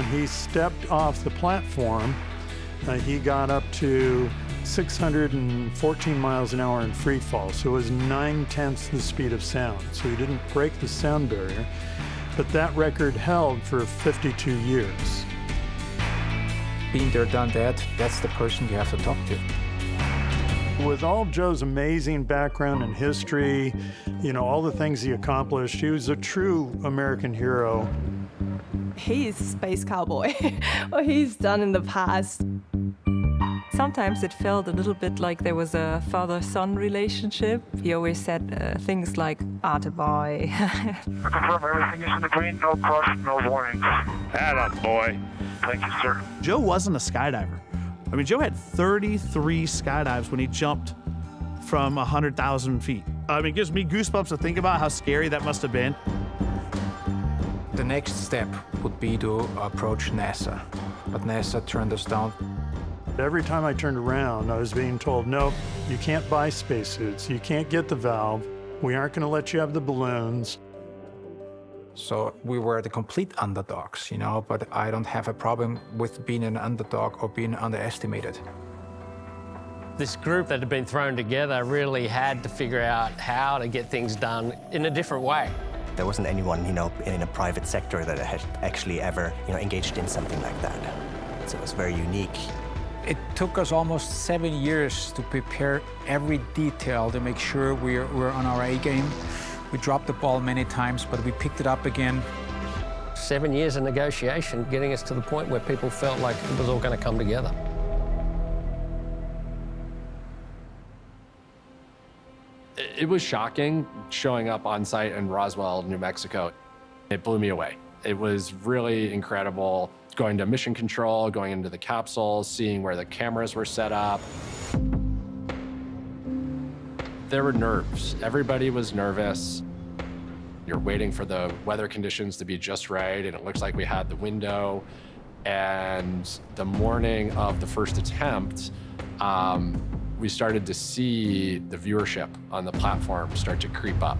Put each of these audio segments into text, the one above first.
he stepped off the platform, he got up to 614 miles an hour in free fall. So it was 9/10 the speed of sound. So he didn't break the sound barrier, but that record held for 52 years. Been there, done that, that's the person you have to talk to. With all of Joe's amazing background and history, you know, all the things he accomplished, he was a true American hero. He's a space cowboy, what he's done in the past. Sometimes it felt a little bit like there was a father-son relationship. He always said things like, "Atta boy." I confirm everything is in the green, no caution, no warnings. Atta boy. Thank you, sir. Joe wasn't a skydiver. I mean, Joe had 33 skydives when he jumped from 100,000 feet. I mean, it gives me goosebumps to think about how scary that must have been. The next step would be to approach NASA, but NASA turned us down. Every time I turned around, I was being told, no, you can't buy spacesuits, you can't get the valve, we aren't going to let you have the balloons. So we were the complete underdogs, you know, but I don't have a problem with being an underdog or being underestimated. This group that had been thrown together really had to figure out how to get things done in a different way. There wasn't anyone, you know, in a private sector that had actually ever, you know, engaged in something like that. So it was very unique. It took us almost 7 years to prepare every detail to make sure we're on our A game. We dropped the ball many times, but we picked it up again. 7 years of negotiation, getting us to the point where people felt like it was all going to come together. It was shocking showing up on site in Roswell, New Mexico. It blew me away. It was really incredible going to mission control, going into the capsule, seeing where the cameras were set up. There were nerves. Everybody was nervous. You're waiting for the weather conditions to be just right, and it looks like we had the window. And the morning of the first attempt, we started to see the viewership on the platform start to creep up.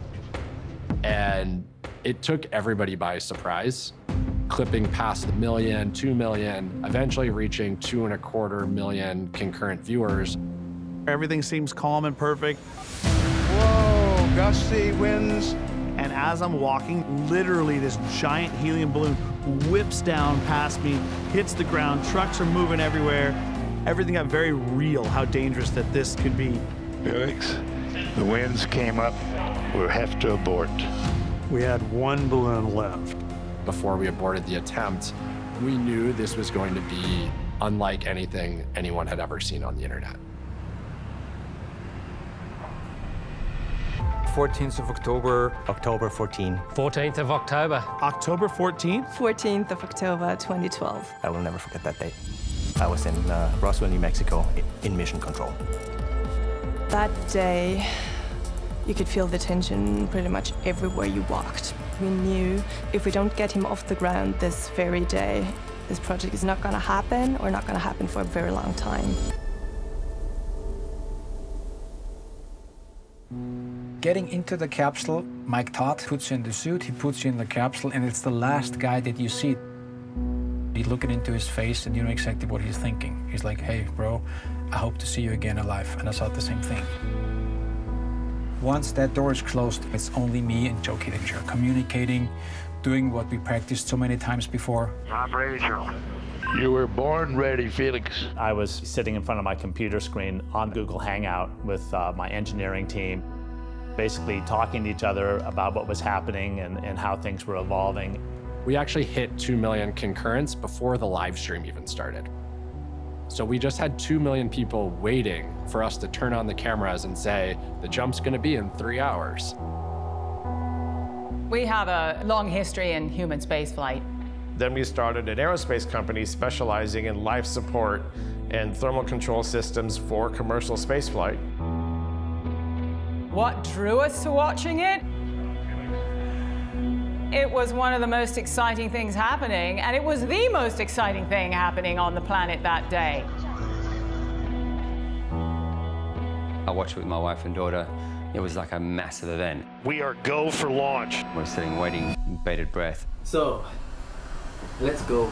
And it took everybody by surprise, clipping past the 1 million, 2 million, eventually reaching 2.25 million concurrent viewers. Everything seems calm and perfect. Whoa, gusty winds. And as I'm walking, literally this giant helium balloon whips down past me, hits the ground, trucks are moving everywhere. Everything got very real, how dangerous that this could be. Felix, the winds came up. We'll have to abort. We had one balloon left. Before we aborted the attempt, we knew this was going to be unlike anything anyone had ever seen on the internet. 14th of October. October 14. 14th of October. October 14th? 14th of October, 2012. I will never forget that day. I was in Roswell, New Mexico, in mission control. That day, you could feel the tension pretty much everywhere you walked. We knew if we don't get him off the ground this very day, this project is not going to happen, or not going to happen for a very long time. Getting into the capsule, Mike Todd puts you in the suit, he puts you in the capsule, and it's the last guy that you see. You look into his face and you know exactly what he's thinking. He's like, hey, bro, I hope to see you again alive. And I thought the same thing. Once that door is closed, it's only me and Joe Kittinger communicating, doing what we practiced so many times before. I'm ready, Joe. You were born ready, Felix. I was sitting in front of my computer screen on Google Hangout with my engineering team, basically talking to each other about what was happening and how things were evolving. We actually hit 2 million concurrents before the live stream even started. So we just had 2 million people waiting for us to turn on the cameras and say, the jump's gonna be in 3 hours. We have a long history in human spaceflight. Then we started an aerospace company specializing in life support and thermal control systems for commercial spaceflight. What drew us to watching it? It was one of the most exciting things happening, and it was the most exciting thing happening on the planet that day. I watched it with my wife and daughter. It was like a massive event. We are go for launch. We're sitting waiting, bated breath. So, let's go.